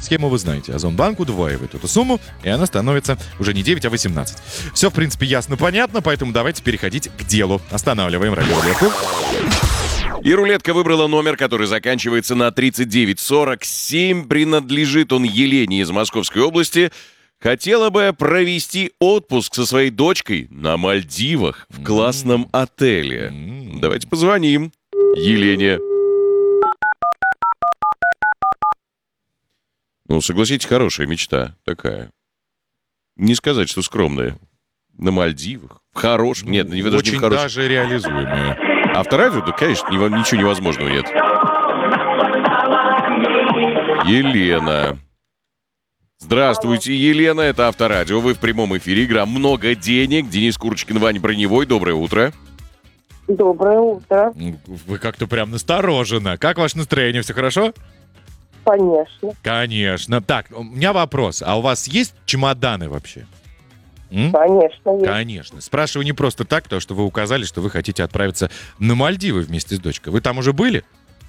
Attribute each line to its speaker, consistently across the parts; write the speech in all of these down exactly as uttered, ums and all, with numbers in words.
Speaker 1: Схему вы знаете. Озонбанк удваивает эту сумму, и она становится уже не девять, а восемнадцать. Все, в принципе, ясно, понятно, поэтому давайте переходить к делу. Останавливаем радиорулетку.
Speaker 2: И рулетка выбрала номер, который заканчивается на тридцать девять сорок семь. Принадлежит он Елене из Московской области. Хотела бы провести отпуск со своей дочкой на Мальдивах в классном отеле. Давайте позвоним Елене. Ну, согласитесь, хорошая мечта такая. Не сказать, что скромная. На Мальдивах. Хорош. Нет, не даже
Speaker 1: Очень
Speaker 2: не хорош.
Speaker 1: даже реализуемая.
Speaker 2: Авторадио? Да, конечно, ничего невозможного нет. Елена. Здравствуйте, Елена. Это Авторадио. Вы в прямом эфире. Игра «Много денег». Денис Курочкин, Ваня Броневой. Доброе утро.
Speaker 3: Доброе утро.
Speaker 1: Вы как-то прям настороженно. Как ваше настроение? Все хорошо?
Speaker 3: Конечно.
Speaker 1: Конечно. Так, у меня вопрос. А у вас есть чемоданы вообще? М?
Speaker 3: Конечно, есть.
Speaker 1: Конечно. Спрашиваю не просто так, потому что вы указали, что вы хотите отправиться на Мальдивы вместе с дочкой. Вы там уже были?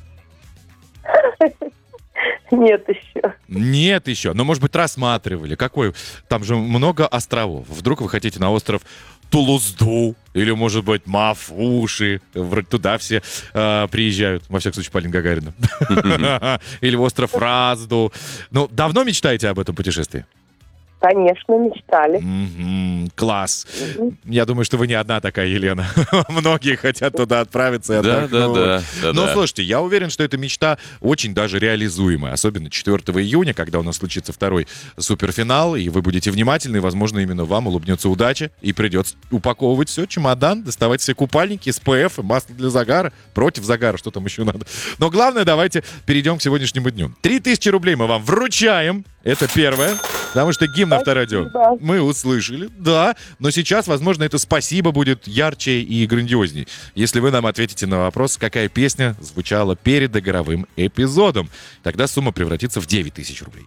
Speaker 3: Нет еще.
Speaker 1: Нет еще. Но, может быть, рассматривали. Какой? Там же много островов. Вдруг вы хотите на остров Тулузду или, может быть, Мафуши. Вроде туда все э, приезжают. Во всяком случае, Полина Гагарина. Или остров Разду. Ну, давно мечтаете об этом путешествии?
Speaker 3: Конечно, мечтали.
Speaker 1: Mm-hmm. Класс. Mm-hmm. Я думаю, что вы не одна такая, Елена. Многие хотят туда отправиться и отдохнуть.
Speaker 2: Да, да, да.
Speaker 1: Но слушайте, я уверен, что эта мечта очень даже реализуемая. Особенно четвёртого июня, когда у нас случится второй суперфинал, и вы будете внимательны, и, возможно, именно вам улыбнется удача, и придется упаковывать все, чемодан, доставать все купальники, эс пэ эф, масло для загара, против загара, что там еще надо. Но главное, давайте перейдем к сегодняшнему дню. Три тысячи рублей мы вам вручаем. Это первое. Потому что гимн Авторадио мы услышали, да. Но сейчас, возможно, это спасибо будет ярче и грандиозней. Если вы нам ответите на вопрос, какая песня звучала перед игровым эпизодом. Тогда сумма превратится в девять тысяч рублей.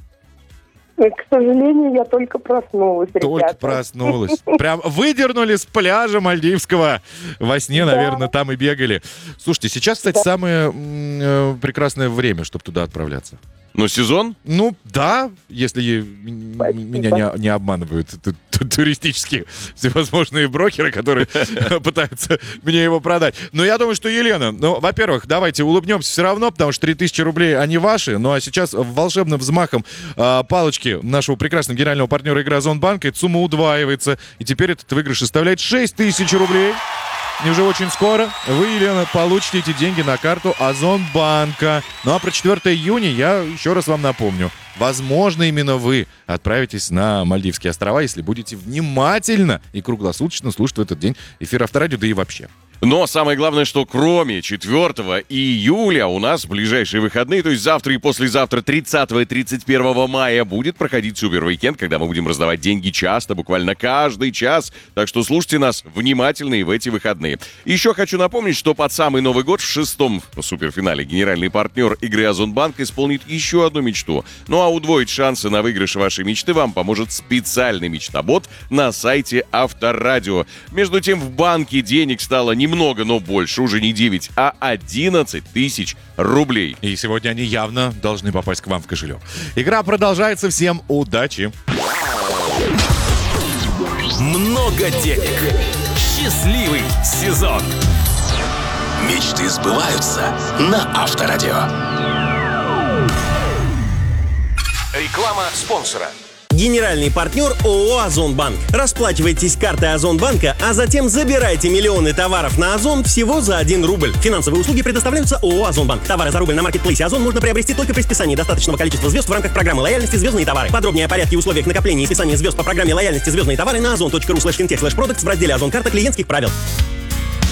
Speaker 3: К сожалению, я только проснулась,
Speaker 1: Только
Speaker 3: ребята.
Speaker 1: проснулась. Прям выдернули с пляжа Мальдивского. Во сне,
Speaker 3: Да.
Speaker 1: наверное, там и бегали. Слушайте, сейчас, кстати,
Speaker 3: Да.
Speaker 1: самое м, э, прекрасное время, чтобы туда отправляться.
Speaker 2: Ну, сезон?
Speaker 1: Ну, да, если м-
Speaker 3: Спасибо.
Speaker 1: меня не, не обманывают ту- ту- туристические всевозможные брокеры, которые пытаются мне его продать. Но я думаю, что Елена, ну, во-первых, давайте улыбнемся все равно, потому что три тысячи рублей, они ваши. Ну, а сейчас волшебным взмахом а, палочки нашего прекрасного генерального партнера игры Озонбанка эта сумма удваивается. И теперь этот выигрыш составляет шесть тысяч рублей. И уже очень скоро вы, Елена, получите эти деньги на карту Озонбанка. Ну а про четвёртого июня я еще раз вам напомню. Возможно, именно вы отправитесь на Мальдивские острова, если будете внимательно и круглосуточно слушать в этот день эфир Авторадио, да и вообще.
Speaker 2: Но самое главное, что кроме четвёртого июля у нас в ближайшие выходные, то есть завтра и послезавтра, тридцатого и тридцать первого мая, будет проходить супер-уикенд, когда мы будем раздавать деньги часто, буквально каждый час. Так что слушайте нас внимательно и в эти выходные. Еще хочу напомнить, что под самый Новый год в шестом суперфинале генеральный партнер игры Озонбанк исполнит еще одну мечту. Ну а удвоить шансы на выигрыш вашей мечты вам поможет специальный мечтобот на сайте Авторадио. Между тем, в банке денег стало немного. Много, но больше, уже не девять, а одиннадцать тысяч рублей.
Speaker 1: И сегодня они явно должны попасть к вам в кошелек. Игра продолжается. Всем удачи!
Speaker 4: Много денег. Счастливый сезон. Мечты сбываются на Авторадио. Реклама спонсора.
Speaker 5: Генеральный партнер ООО «Озонбанк». Расплачивайтесь картой Озонбанка, а затем забирайте миллионы товаров на Озон всего за один рубль. Финансовые услуги предоставляются ООО «Озонбанк». Товары за рубль на маркетплейсе Озон можно приобрести только при списании достаточного количества звезд в рамках программы лояльности «Звездные товары». Подробнее о порядке и условиях накопления и списания звезд по программе лояльности «Звездные товары» на озон точка ру слэш финтех слэш продактс в разделе «Озон карта клиентских правил».